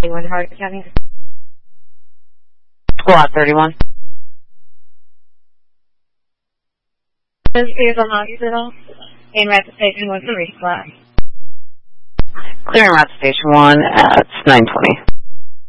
31 Hardin County. Squad 31. This is on hospital. In Rapid Station 1 for resupply. Clearing Rapid Station 1 at 9:20.